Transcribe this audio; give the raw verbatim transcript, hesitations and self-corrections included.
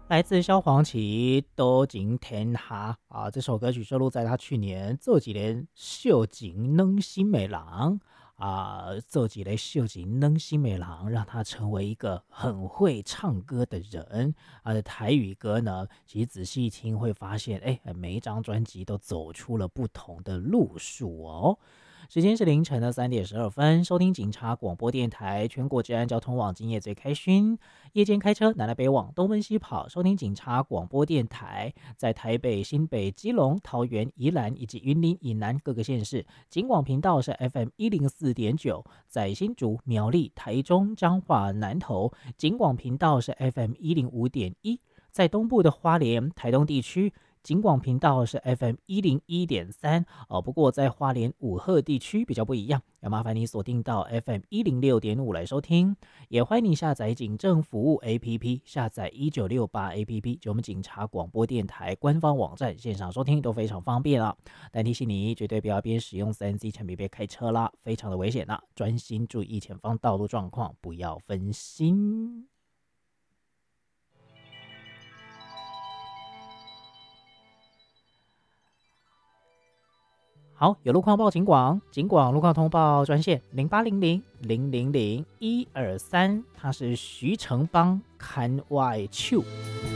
来自萧煌奇《多情天下》啊，这首歌曲收录在他去年这几年《秀景能新美郎》啊，这几年《秀景能新美郎》让他成为一个很会唱歌的人。他的台语歌呢，其实仔细一听会发现，哎，每一张专辑都走出了不同的路数哦。时间是凌晨的三点十二分，收听警察广播电台，全国治安交通网今夜最开勋。夜间开车南来北往，东奔西跑，收听警察广播电台，在台北、新北、基隆、桃园、宜兰以及云林以南各个县市，警广频道是 F M 一零四点九，在新竹、苗栗、台中、彰化、南投，警广频道是 F M 一零五点一，在东部的花莲、台东地区。警广频道是 F M 一零一点三哦，不过在花莲五鹤地区比较不一样，要麻烦你锁定到 F M 一零六点五来收听，也欢迎你下载警政服务 A P P， 下载一九六八 A P P， 就我们警察广播电台官方网站，线上收听都非常方便啊。但提醒你，绝对不要边使用 三 C 产品边开车啦，非常的危险啦，专心注意前方道路状况，不要分心。好，有路况报警广，警广路况通报专线零八零零零零零一二三，它是徐成邦看外秀。